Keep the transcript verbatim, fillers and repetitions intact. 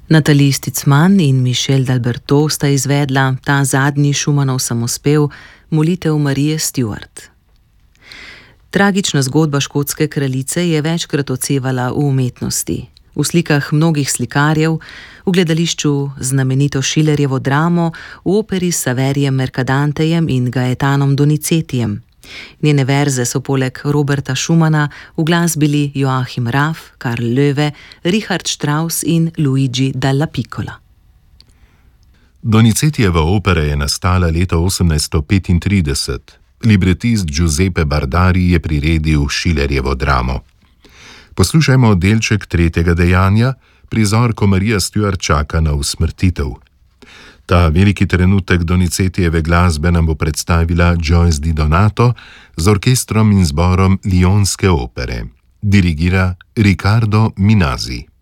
Nathalie Stitzman in Michel d'Alberto sta izvedla ta zadnji Schumannov samospev Molitev Marije Stuart. Tragična zgodba škotske kraljice je večkrat odsevala v umetnosti. V slikah mnogih slikarjev, v gledališču znamenito Schillerjevo dramo, v operi s Saverijem Mercadantejem in Gaetanom Donicetijem. Njene verze so poleg Roberta Schumana uglasbili Joachim Raff, Karl Löwe, Richard Strauss in Luigi Dalla Piccola. Donizetijeva opera je nastala leta osemnajststo petintrideset. Libretist Giuseppe Bardari je priredil Schillerjevo dramo. Poslušajmo delček tretjega dejanja, prizor, ko Marija Stuart čaka na usmrtitev. Ta veliki trenutek Donizetijeve glasbe nam bo predstavila Joyce Di Donato z orkestrom in zborom Lyonske opere. Dirigira Riccardo Minasi.